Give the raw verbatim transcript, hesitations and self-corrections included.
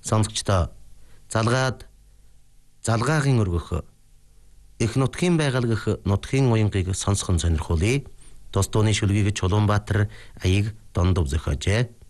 Сонсогчдоо залгаад залгаагийн өргөх их нутгийн байгальгах нутгийн уянгийг сонсхон сонирхуулъя. Тус дууны шүлгийг Чулуунбаатар аяг дондов зохиожээ.